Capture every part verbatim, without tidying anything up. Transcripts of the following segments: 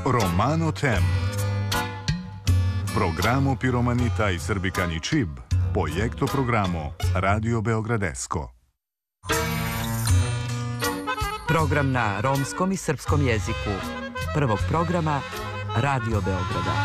Romano Tem. Programo Piromanita i Srbikani Čib, projekto programo Radio Beogradesko. Program na romskom i srpskom jeziku. Prvog programa Radio Beograda.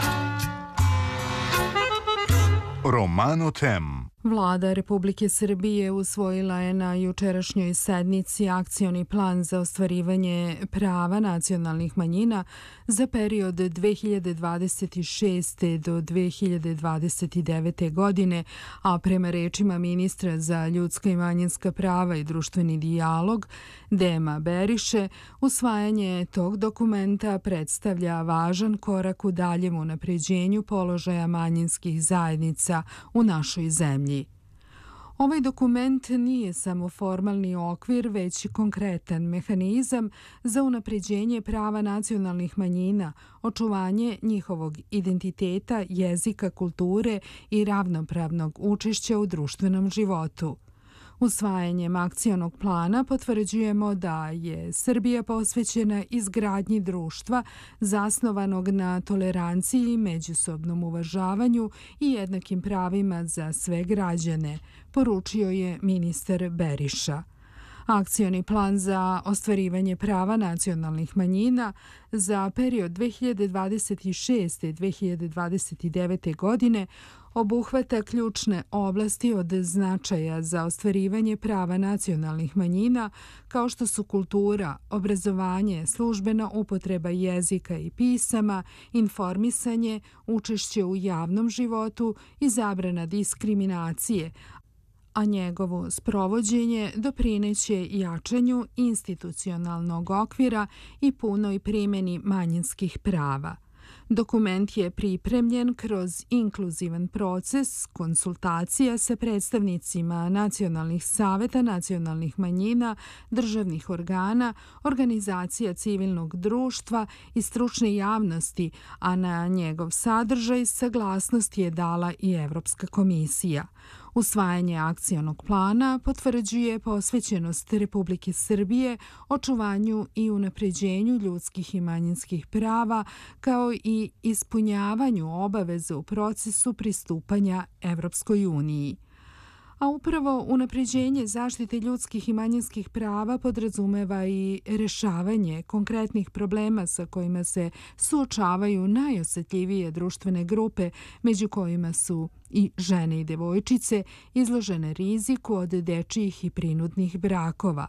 Romano Tem. Vlada Republike Srbije usvojila je na jučerašnjoj sednici akcioni plan za ostvarivanje prava nacionalnih manjina za period dve hiljade dvadeset šeste. do dve hiljade dvadeset devete. godine, a prema rečima ministra za ljudska i manjinska prava i društveni dijalog Dema Beriše, usvajanje tog dokumenta predstavlja važan korak u daljem unapređenju položaja manjinskih zajednica u našoj zemlji. Ovaj dokument nije samo formalni okvir, već i konkretan mehanizam za unapređenje prava nacionalnih manjina, očuvanje njihovog identiteta, jezika, kulture i ravnopravnog učešća u društvenom životu. Usvajanjem akcionog plana potvrđujemo da je Srbija posvećena izgradnji društva zasnovanog na toleranciji, međusobnom uvažavanju i jednakim pravima za sve građane, poručio je ministar Beriša. Akcioni plan za ostvarivanje prava nacionalnih manjina za period dve hiljade dvadeset šeste. do dve hiljade dvadeset devete. godine obuhvata ključne oblasti od značaja za ostvarivanje prava nacionalnih manjina, kao što su kultura, obrazovanje, službena upotreba jezika i pisama, informisanje, učešće u javnom životu i zabrana diskriminacije, a njegovo sprovođenje doprineće jačanju institucionalnog okvira i punoj primjeni manjinskih prava. Dokument je pripremljen kroz inkluzivan proces konsultacija sa predstavnicima nacionalnih saveta nacionalnih manjina, državnih organa, organizacija civilnog društva i stručne javnosti, a na njegov sadržaj saglasnost je dala i Evropska komisija. Usvajanje akcionog plana potvrđuje posvećenost Republike Srbije očuvanju i unapređenju ljudskih i manjinskih prava, kao i ispunjavanju obaveza u procesu pristupanja Evropskoj uniji. A upravo unapređenje zaštite ljudskih i manjinskih prava podrazumeva i rešavanje konkretnih problema sa kojima se suočavaju najosjetljivije društvene grupe, među kojima su i žene i devojčice izložene riziku od dečijih i prinudnih brakova.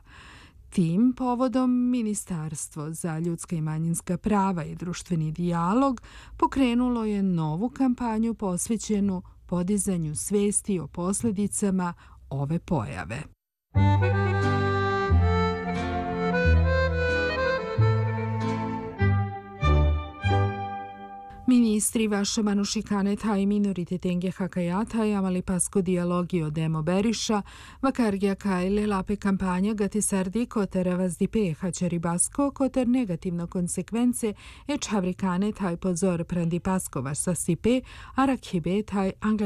Tim povodom Ministarstvo za ljudska i manjinska prava i društveni dijalog pokrenulo je novu kampanju posvećenu podizanju svesti o posljedicama ove pojave. Ministri Vaša Manušikanetaj, Minoriteten Hakajataj, Amali Pasko dialogio Demo Beriša, Vakargija Kajle, Lape kampanja Gati Sardi, Koter Avazdipe, Hačari Basko, Koter negativno konsekvence, Eč Havrikanetaj pozor Prandi Pasko Vaš Sasipe, Arakhibe Taj Angla